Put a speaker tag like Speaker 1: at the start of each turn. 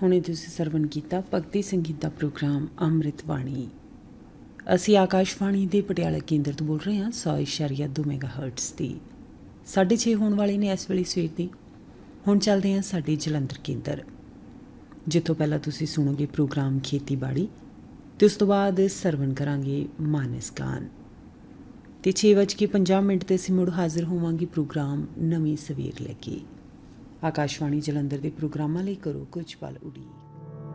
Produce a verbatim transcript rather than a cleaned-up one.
Speaker 1: ਹੁਣੇ ਤੁਸੀਂ ਸਰਵਣ ਕੀਤਾ ਭਗਤੀ ਸੰਗੀਤ ਦਾ ਪ੍ਰੋਗਰਾਮ ਅੰਮ੍ਰਿਤ ਬਾਣੀ। ਅਸੀਂ ਆਕਾਸ਼ਵਾਣੀ ਦੇ ਪਟਿਆਲਾ ਕੇਂਦਰ ਤੋਂ ਬੋਲ ਰਹੇ ਹਾਂ ਸੌ ਇਸ਼ਾਰੀਆ ਦੋ ਮੈਗਾ ਹਰਟਸ ਦੀ। ਸਾਢੇ ਛੇ ਹੋਣ ਵਾਲੇ ਨੇ ਇਸ ਵੇਲੇ ਸਵੇਰ ਦੀ। ਹੁਣ ਚੱਲਦੇ ਹਾਂ ਸਾਡੇ ਜਲੰਧਰ ਕੇਂਦਰ, ਜਿੱਥੋਂ ਪਹਿਲਾਂ ਤੁਸੀਂ ਸੁਣੋਗੇ ਪ੍ਰੋਗਰਾਮ ਖੇਤੀਬਾੜੀ ਅਤੇ ਉਸ ਤੋਂ ਬਾਅਦ ਸਰਵਣ ਕਰਾਂਗੇ ਮਾਨਸ ਗਾਨ। ਅਤੇ ਛੇ ਵੱਜ ਕੇ ਪੰਜਾਹ ਮਿੰਟ 'ਤੇ ਅਸੀਂ ਮੁੜ ਹਾਜ਼ਰ ਹੋਵਾਂਗੇ ਪ੍ਰੋਗਰਾਮ ਨਵੀਂ ਸਵੇਰ ਲੈ ਕੇ। ਆਕਾਸ਼ਵਾਣੀ ਜਲੰਧਰ ਦੇ ਪ੍ਰੋਗਰਾਮਾਂ ਲਈ ਕਰੋ ਕੁਝ ਪਲ ਉਡੀਕ।